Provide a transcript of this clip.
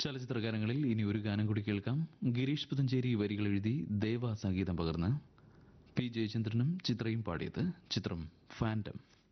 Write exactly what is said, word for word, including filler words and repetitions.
ചലച്ചിത്രഗാനങ്ങളിൽ ഇനി ഒരു ഗാനം കൂടി കേൾക്കാം. ഗിരീഷ് പുതഞ്ചേരി വരികൾ എഴുതി ദേവ സംഗീതം പകർന്ന് പി ജയചന്ദ്രനും ചിത്രയും പാടിയത്. ചിത്രം ഫാൻറ്റം.